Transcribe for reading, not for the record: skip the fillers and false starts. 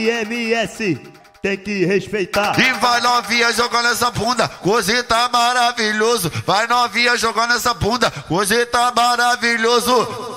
RMS, tem que respeitar. E vai novinha jogando essa bunda, hoje tá maravilhoso. Vai novinha jogando essa bunda, hoje tá maravilhoso.